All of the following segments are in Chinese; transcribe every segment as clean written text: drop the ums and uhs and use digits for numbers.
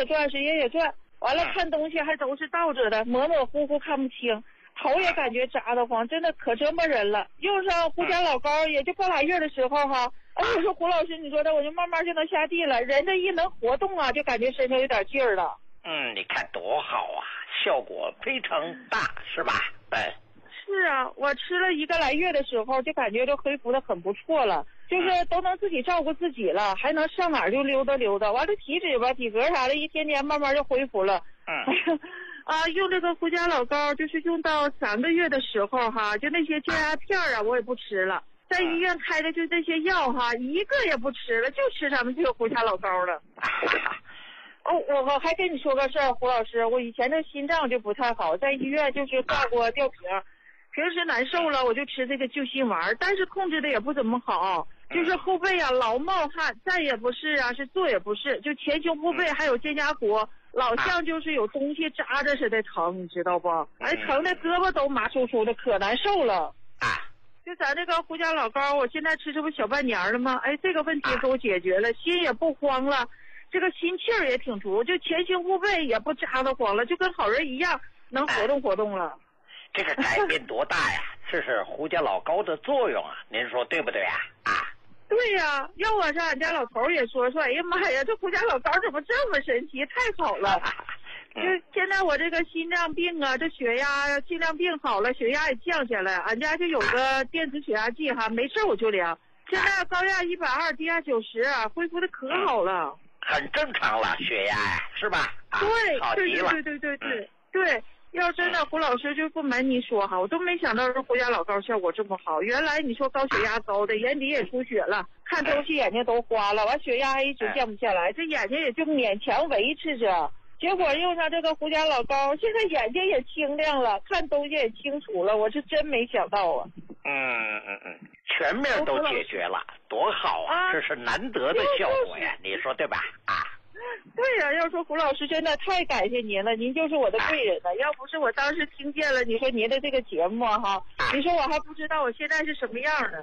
也转，时间也转，完了看东西还都是倒着的，模模糊糊看不清，头也感觉扎得慌，真的可折磨人了。用上胡椒老膏也就半拉月的时候哈，哎，我说胡老师，你说的我就慢慢就能下地了，人这一能活动啊，就感觉身上有点劲儿了。 你看多好啊，效果非常大，是吧？ 是啊，我吃了1个来月的时候，就感觉就恢复的很不错了，就是都能自己照顾自己了，还能上哪儿就溜达溜达。完了体脂吧、体格啥的，一天天慢慢就恢复了。用这个胡椒老膏，就是用到3个月的时候哈，就那些降压片啊，我也不吃了。在医院开的就这些药哈，一个也不吃了，就吃咱们这个胡椒老膏了。我还跟你说个事儿，胡老师，我以前这心脏就不太好，在医院就是挂过吊瓶，平时难受了我就吃这个救心丸，但是控制的也不怎么好，就是后背啊老冒汗，站也不是啊，是坐也不是，就前胸后背还有肩胛骨，老像就是有东西扎着似的疼，你知道不？哎，疼的胳膊都麻酥酥的，可难受了。就咱这个胡椒老膏，我现在吃这不小半年了吗？哎，这个问题给我解决了，心也不慌了，这个心气儿也挺足，就前胸后背也不扎得慌了，就跟好人一样，能活动活动了。 这个改变多大呀？这是胡椒老膏的作用啊，您说对不对啊？ 对呀，要我上俺家老头也说，哎呀妈呀，这胡椒老膏怎么这么神奇，太好了。就现在我这个心脏病啊，这血压心脏病好了，血压也降下来，俺家就有个电子血压计哈，没事我就量，现在高压120，低压90，恢复的可好了。 很正常了，血压呀，是吧？ 对， 好极了。 对。要真的胡老师就不瞒你说哈，我都没想到这胡椒老膏效果这么好。原来你说高血压高的，眼底也出血了，看东西眼睛都花了，完血压还一直降不下来，这眼睛也就勉强维持着。结果用上这个胡椒老膏，现在眼睛也清亮了，看东西也清楚了，我是真没想到啊。 全面都解决了，多好啊！这是难得的效果呀，你说对吧？ 对呀，要说胡老师真的太感谢您了，您就是我的贵人了。要不是我当时听见了你说您的这个节目哈，你说我还不知道我现在是什么样呢。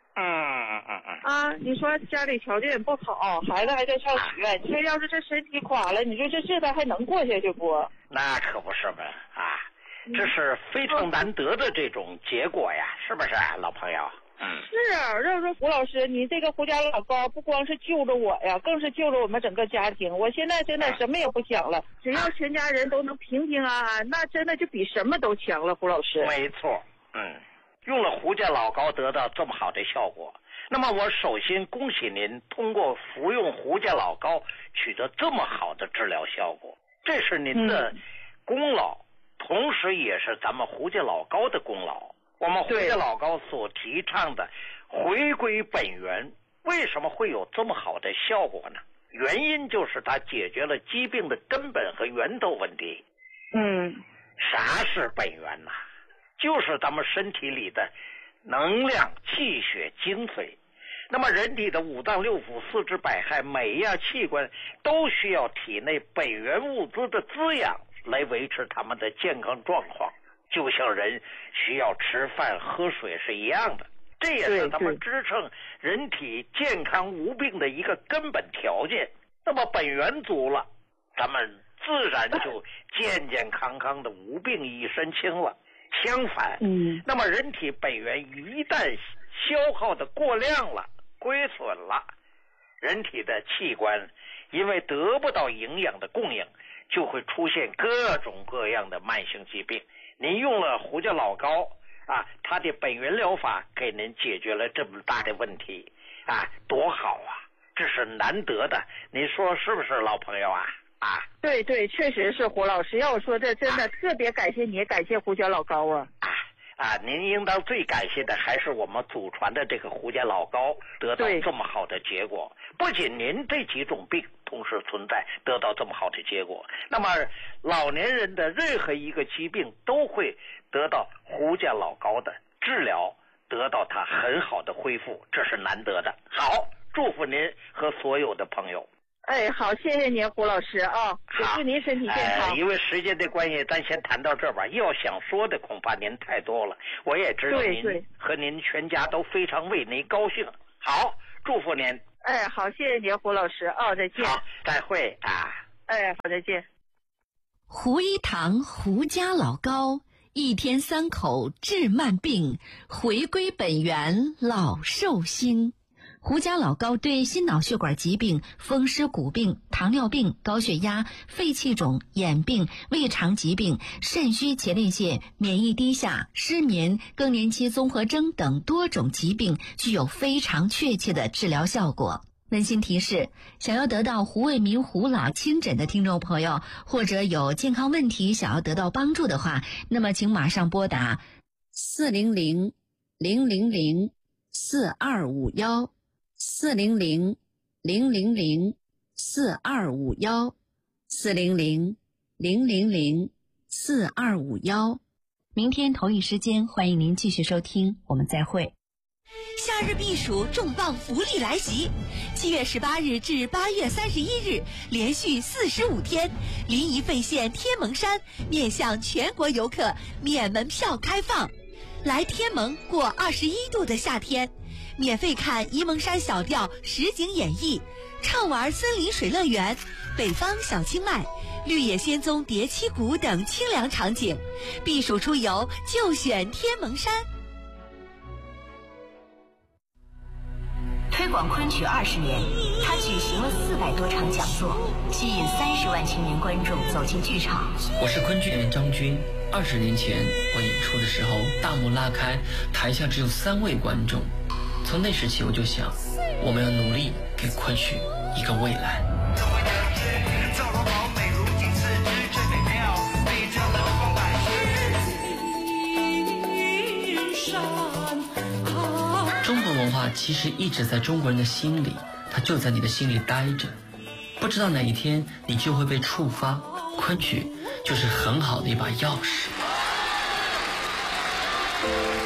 你说家里条件也不好，孩子还在上学，你说要是这身体垮了，你说这日子还能过下去不？ 那可不是嘛这是非常难得的这种结果呀，是不是老朋友？ 是啊，要说胡老师，你这个胡椒老膏不光是救了我呀，更是救了我们整个家庭。我现在真的什么也不想了，只要全家人都能平平安安，那真的就比什么都强了。胡老师， 没错，用了胡椒老膏得到这么好的效果，那么我首先恭喜您通过服用胡椒老膏取得这么好的治疗效果，这是您的功劳，同时也是咱们胡椒老膏的功劳。我们胡椒老膏所提倡的回归本源，为什么会有这么好的效果呢？原因就是它解决了疾病的根本和源头问题。啥是本源呢？就是咱们身体里的能量、气血、精髓。那么人体的五脏六腑、四肢百骸，每一样器官都需要体内本源物资的滋养来维持他们的健康状况，就像人需要吃饭喝水是一样的，这也是咱们支撑人体健康无病的一个根本条件。那么本源足了，咱们自然就健健康康的无病一身轻了。相反，那么人体本源一旦消耗的过量了、亏损了，人体的器官因为得不到营养的供应，就会出现各种各样的慢性疾病。您用了胡椒老膏它的本源疗法给您解决了这么大的问题多好啊！这是难得的，您说是不是，老朋友啊？ 对，确实是胡老师。要我说，这真的特别感谢你，感谢胡椒老膏您应当最感谢的还是我们祖传的这个胡椒老膏得到这么好的结果。不仅您这几种病同时存在得到这么好的结果，那么老年人的任何一个疾病都会得到胡椒老膏的治疗，得到它很好的恢复，这是难得的。好，祝福您和所有的朋友。 好，谢谢您胡老师也祝您身体健康。 因为时间的关系，咱先谈到这吧。要想说的恐怕您太多了，我也知道您和您全家都非常为您高兴。好，祝福您。 好，谢谢您胡老师再见。 好，再会哎，好，再见。 胡一堂胡家老高，一天3口治慢病，回归本源老寿星。胡家老高对心脑血管疾病、风湿骨病、糖尿病、高血压、肺气肿、眼病、胃肠疾病、肾虚前列腺、免疫低下、失眠、更年期综合征等多种疾病具有非常确切的治疗效果。温馨提示，想要得到胡卫民胡老亲诊的听众朋友，或者有健康问题想要得到帮助的话，那么请马上拨打400-000-4251 400-000-4251 400-000-4251。明天同一时间，欢迎您继续收听，我们再会。 夏日避暑重磅福利来袭！7月18日至8月31日，连续45天，临沂费县天门山面向全国游客免门票开放。来天门过21度的夏天，免费看沂蒙山小调实景演绎，畅玩森林水乐园、北方小清迈、绿野仙踪叠七谷等清凉场景。避暑出游就选天门山。 推广昆曲20年，他举行了400多场讲座，吸引30万青年观众走进剧场。 我是昆剧演员张军。20年前我演出的时候，大幕拉开，台下只有3位观众。从那时起，我就想，我们要努力给昆曲一个未来。中国文化其实一直在中国人的心里，它就在你的心里待着，不知道哪一天你就会被触发。昆曲就是很好的一把钥匙。